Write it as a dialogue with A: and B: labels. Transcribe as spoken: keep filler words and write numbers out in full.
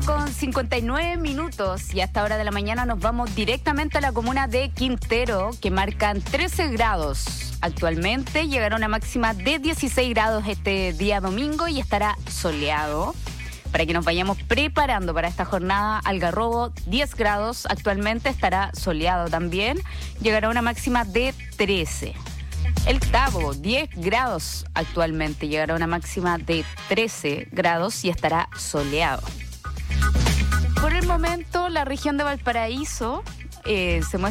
A: con cincuenta y nueve minutos y a esta hora de la mañana nos vamos directamente a la comuna de Quintero, que marcan trece grados. Actualmente llegará una máxima de dieciséis grados este día domingo y estará soleado. Para que nos vayamos preparando para esta jornada, Algarrobo, diez grados, actualmente estará soleado también. Llegará una máxima de trece. El Tabo, diez grados actualmente, llegará una máxima de trece grados y estará soleado. Por el momento, la región de Valparaíso eh, se muestra